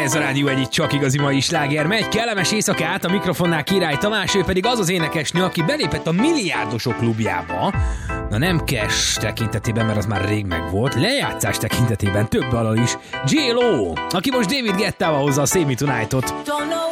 Ez a Rádió Egy csak igazi mai sláger megy. Kellemes éjszakát, a mikrofonnál Király Tamás, ő pedig az az énekesnő, aki belépett a milliárdosok klubjába. Na nem cash tekintetében, mert az már rég megvolt, lejátszás tekintetében több dalal is. J.Lo, aki most David Guettával hozza a Save Me Tonight-ot.